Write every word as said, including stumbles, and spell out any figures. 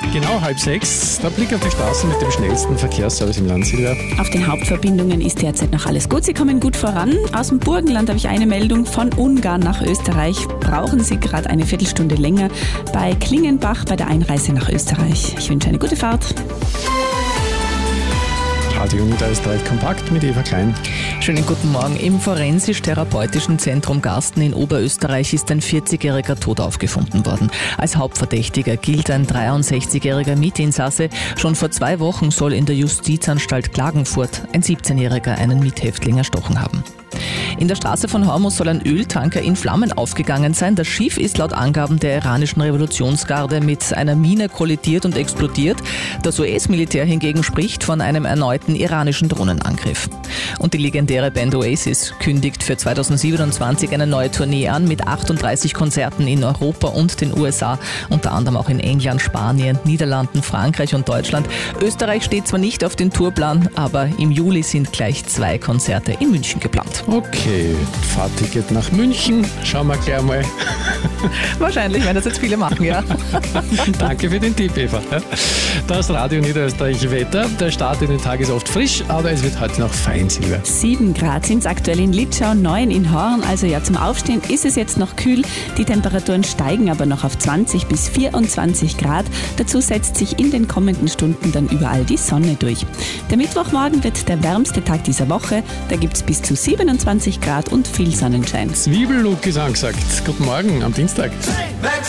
Genau halb sechs. Der Blick auf die Straßen mit dem schnellsten Verkehrsservice im Land, Silvia. Auf den Hauptverbindungen ist derzeit noch alles gut. Sie kommen gut voran. Aus dem Burgenland habe ich eine Meldung. Von Ungarn nach Österreich brauchen Sie gerade eine Viertelstunde länger bei Klingenbach bei der Einreise nach Österreich. Ich wünsche eine gute Fahrt. Radio Niederösterreich kompakt mit Eva Klein. Schönen guten Morgen. Im Forensisch-Therapeutischen Zentrum Garsten in Oberösterreich ist ein vierzigjähriger tot aufgefunden worden. Als Hauptverdächtiger gilt ein dreiundsechzigjähriger Mitinsasse. Schon vor zwei Wochen soll in der Justizanstalt Klagenfurt ein siebzehnjähriger einen Mithäftling erstochen haben. In der Straße von Hormus soll ein Öltanker in Flammen aufgegangen sein. Das Schiff ist laut Angaben der iranischen Revolutionsgarde mit einer Mine kollidiert und explodiert. Das U S-Militär hingegen spricht von einem erneuten iranischen Drohnenangriff. Und die legendäre Band Oasis kündigt für zweitausendsiebenundzwanzig eine neue Tournee an mit achtunddreißig Konzerten in Europa und den U S A, unter anderem auch in England, Spanien, Niederlanden, Frankreich und Deutschland. Österreich steht zwar nicht auf dem Tourplan, aber im Juli sind gleich zwei Konzerte in München geplant. Okay, Fahrticket nach München. Schauen wir gleich mal. Wahrscheinlich, wenn das jetzt viele machen, ja. Danke für den Tipp, Eva. Das Radio Niederösterreich Wetter. Der Start in den Tag ist oft frisch, aber es wird heute noch fein, Silvia. Sieben Grad sind es aktuell in Litschau, neun in Horn. Also ja, zum Aufstehen ist es jetzt noch kühl. Die Temperaturen steigen aber noch auf zwanzig bis vierundzwanzig Grad. Dazu setzt sich in den kommenden Stunden dann überall die Sonne durch. Der Mittwochmorgen wird der wärmste Tag dieser Woche. Da gibt es bis zu siebenundzwanzig Grad und viel Sonnenschein. Zwiebellook ist angesagt. Guten Morgen am Dienstag.